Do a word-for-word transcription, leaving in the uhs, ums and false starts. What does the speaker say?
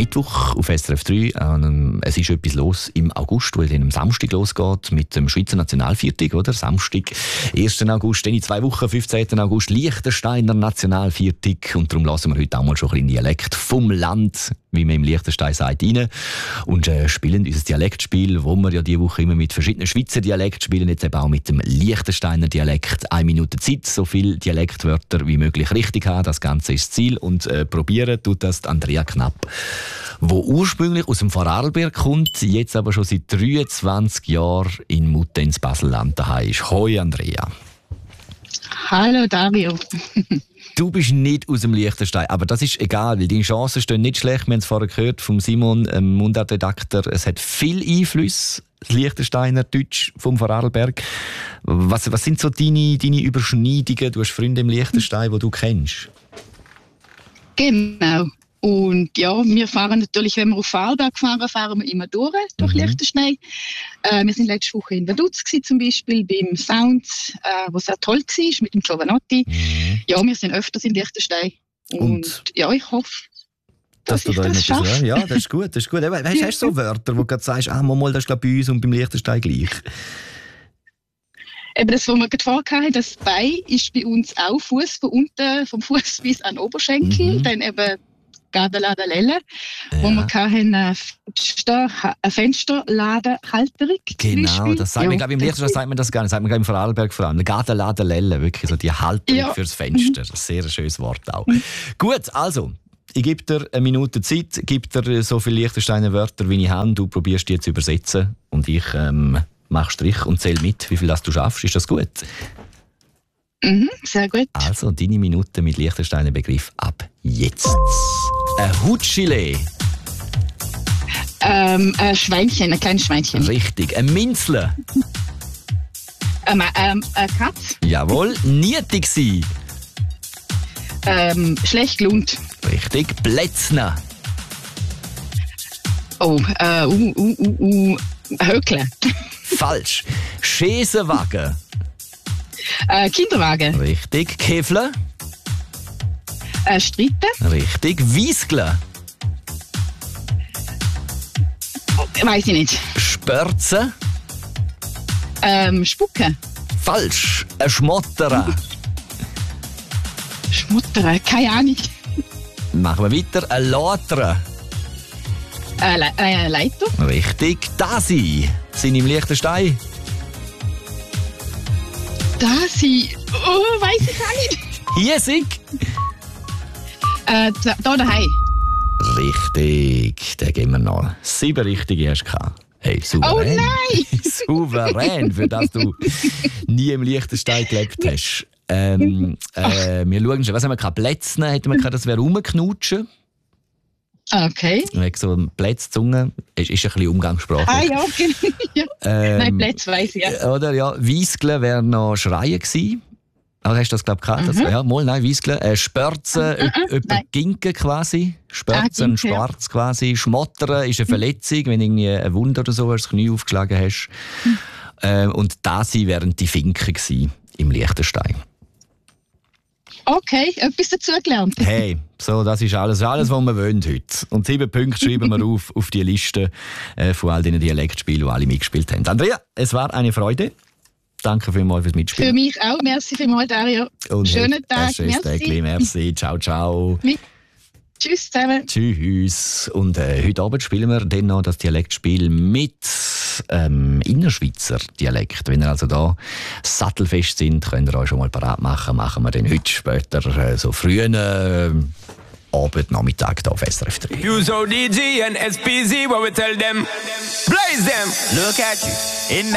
Mittwoch auf S R F drei. Ähm, es ist etwas los im August, weil es am Samstag losgeht mit dem Schweizer Nationalviertag, oder? Samstag, ersten August, dann in zwei Wochen, fünfzehnten August, Liechtensteiner Nationalviertag. Und darum lassen wir heute auch mal schon ein bisschen Dialekt vom Land, wie man im Liechtenstein sagt, rein. Und äh, spielen unser Dialektspiel, wo wir ja diese Woche immer mit verschiedenen Schweizer Dialekten spielen, jetzt eben auch mit dem Liechtensteiner Dialekt. Eine Minute Zeit, so viele Dialektwörter wie möglich richtig haben. Das Ganze ist das Ziel. Und äh, probieren tut das die Andrea Knapp, wo ursprünglich aus dem Vorarlberg kommt, jetzt aber schon seit dreiundzwanzig Jahren in Muttenz, Baselland daheim ist. Hoi Andrea. Hallo Dario. Du bist nicht aus dem Liechtenstein, aber das ist egal, weil deine Chancen stehen nicht schlecht. Wir haben es vorher gehört vom Simon, ähm, Mundartredakteur. Es hat viel Einfluss, das Liechtensteiner Deutsch vom Vorarlberg. Was, was sind so deine, deine Überschneidungen? Du hast Freunde im Liechtenstein, die du kennst. Genau. Und ja, wir fahren natürlich, wenn wir auf Vorarlberg fahren, fahren wir immer durch, durch mhm. Liechtenstein. Äh, wir sind letzte Woche in Vaduz zum Beispiel, beim Sounds, äh, was sehr toll war, mit dem Giovanotti. Mhm. Ja, wir sind öfters in Liechtenstein. Und, Und ja, ich hoffe, dass, dass ich du da das schaffe. Ja, das ist gut, das ist gut. Weißt du, hast du so Wörter, wo du gerade sagst, ah, mal, das ist bei uns und beim Liechtenstein gleich? Eben das, was wir gerade vorher hatten, das Bein ist bei uns auch Fuß von unten, vom Fuß bis an den Oberschenkel. Mhm. Dann eben Gadeladalelle, ja. Wo wir hatten, eine, Fenster, eine Fensterladenhalterung. Genau, das sagt ja. man, glaube ich, im Liechtenstein sagt man das gar nicht, das sagt man im Vorarlberg vor allem. Gadeladalelle, wirklich so die Halterung ja. fürs Fenster. Das ist ein sehr schönes Wort auch. Mhm. Gut, also, ich gebe dir eine Minute Zeit, gebe dir so viele Liechtensteiner Wörter, wie ich habe. Du probierst die zu übersetzen und ich ähm, mache Strich und zähle mit, wie viel das du schaffst. Ist das gut? Mhm, sehr gut. Also, deine Minute mit Liechtensteiner Begriff ab jetzt. Ein Hutschile. Ähm, ein Schweinchen, ein kleines Schweinchen. Richtig. Ein Minzle. ähm, ähm, eine Katze. Jawohl. Nietig sein. Ähm, schlecht gelohnt. Richtig. Plätzner. Oh, äh, uh, uh, uh, uh, Höckle. Falsch. Schäsewagen. Äh, Kinderwagen. Richtig. Käfle. Äh, Streiten. Richtig. Wiesgle. Oh, weiß ich nicht. Spörze. Ähm, Spucken. Falsch. Ein Schmotterer. Schmotterer, keine Ahnung. Machen wir weiter. Ein Lauterer. Äh, Le äh, Leiter. Richtig. Dasi. Sind im Liechtenstein. Dasi. Oh, weiß ich auch nicht. Hiesig. Äh, da daheim. Richtig, den geben wir noch. Sieben richtige hast du gehabt. Hey, souverän. Oh nein! Souverän, für das du nie im Liechtenstein gelebt hast. Ähm, äh, wir schauen schon, was haben wir gehabt? Plätzchen hätten wir gehabt, das wäre rumknutschen. Okay. Wegen so einem Plätzzunge. Ist, ist ein bisschen Umgangssprache. Ah ja, okay. ja. Ähm, Nein, Plätz weiss ich ja. Oder ja, Wiesgle wäre noch Schreien gewesen. Also hast du das, glaube ich, gehabt? Mhm. Ja, mal, nein, Wiesgle. Äh, Spörzen, mhm. über Ginken quasi. Spörzen, ah, schwarz quasi. Schmottern ist eine Verletzung, wenn du irgendwie eine Wunde oder so das Knie aufgeschlagen hast. Mhm. Äh, und das wären die Finken gewesen, im Liechtenstein. Okay, etwas dazugelernt. Hey, so, das ist alles, alles, was wir wollen heute. Und sieben Punkte schreiben wir auf, auf die Liste äh, von all den Dialektspielen, die alle mitgespielt haben. Andrea, es war eine Freude. Danke vielmals fürs Mitspielen. Für mich auch. Merci vielmals, Dario. Und schönen hey, Tag. Schönes Tag. Merci. Ciao, ciao. Tschüss zusammen. Tschüss. Und äh, heute Abend spielen wir dann noch das Dialektspiel mit ähm, Innerschweizer Dialekt. Wenn ihr also da sattelfest sind, könnt ihr euch schon mal parat machen. Machen wir dann heute später äh, so frühen äh, Abend, Nachmittag hier auf S R F drei. You so D J and S P Z, what we tell them? Blaze them. Look at you. In